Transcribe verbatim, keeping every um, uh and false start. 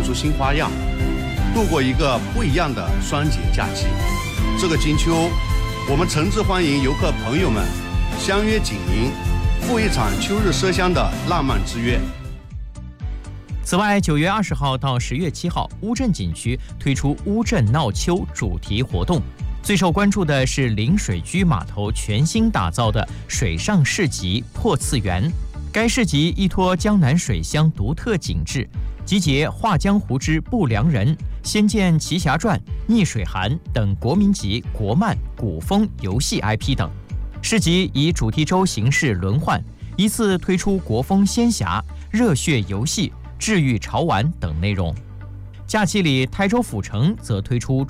玩出新花样，度过一个不一样的双节假期。这个金秋，我们诚挚欢迎游客朋友们相约紧邻，赴一场秋日奢香的浪漫之约。 此外，九月二十号到十月七号，乌镇景区推出乌镇闹秋主题活动。最受关注的是临水居码头全新打造的水上市集破次元。该市集依托江南水乡独特景致，集结《画江湖之不良人》《仙剑奇侠传》《逆水寒》等国民级国漫、古风游戏 I P 等。市集以主题周形式轮换，依次推出国风仙侠、热血游戏、治愈潮玩等内容。假期里，台州府城则推出